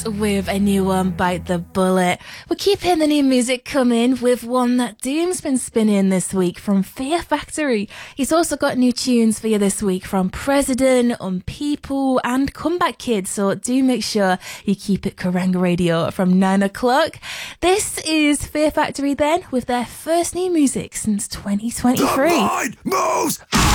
with a new one, Bite the Bullet. We're keeping the new music coming with one that Doom's been spinning this week from Fear Factory. He's also got new tunes for you this week from President, People and Comeback Kid, so do make sure you keep it Kerrang Radio from 9 o'clock. This is Fear Factory then with their first new music since 2023. The mind moves